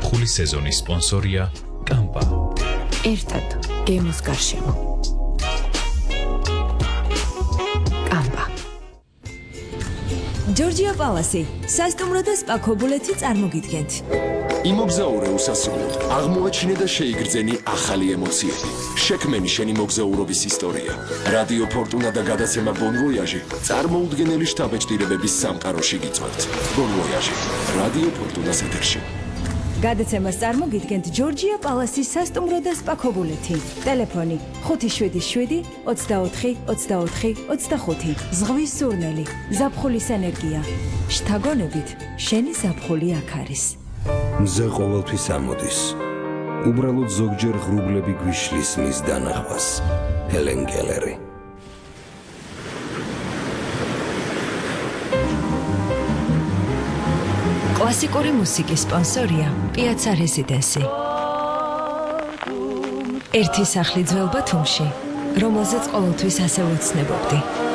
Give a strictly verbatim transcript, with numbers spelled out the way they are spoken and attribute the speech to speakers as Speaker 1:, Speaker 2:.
Speaker 1: ზაფხული სეზონის სპონსორია კამპა.
Speaker 2: ერთად გემოს გარშემო. კამპა.
Speaker 3: ჯორჯია პალასი, სასტუმრო და სპა ქობულეთი წარმოგიდგენთ.
Speaker 4: იმოგზაურე უსასრულოდ, აღმოაჩინე და შეიგრძენი ახალი ემოციები. შექმენი შენი მოგზაურობის ისტორია. რადიო ფორტუნა და გადაცემა Bon Voyage წარმოუდგენელი შთაბეჭდილებების სამყაროში გიწვევთ. Bon Voyage, რადიო ფორტუნას ეთერში.
Speaker 3: გადაცემას წარმოგიდგენთ ჯორჯია პალასის სასტუმრო და სპა ქობულეთი. ტელეფონი ხუთი შვიდი შვიდი ოცდაოთხი ოცდაოთხი ოცდახუთი. ზღვის სურნელი, ზაფხულის ენერგია. შთაგონებით, შენი ზაფხული აქ არის.
Speaker 5: მზე ყოველთვის ამოდის. უბრალოდ ზოგჯერ ღრუბლები გვიშლის მის დანახვას. ჰელენ კელერი.
Speaker 3: კლასიკური მუსიკის სპონსორია პიაცა რეზიდენსი. ერთი სახლი ძველ ბათუმში, რომელზეც ყოველთვის ასე ვეცნებობდი.